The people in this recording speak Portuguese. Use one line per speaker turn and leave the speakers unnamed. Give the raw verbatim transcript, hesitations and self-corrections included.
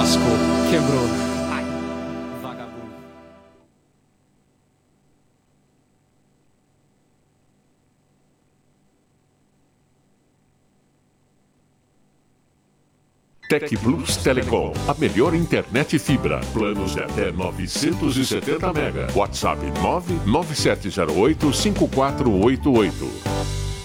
lascou, quebrou. Ai, vagabundo.
Tec Plus Telecom, a melhor internet fibra. Planos de até novecentos e setenta mega. WhatsApp nove nove sete zero oito cinco quatro oito oito.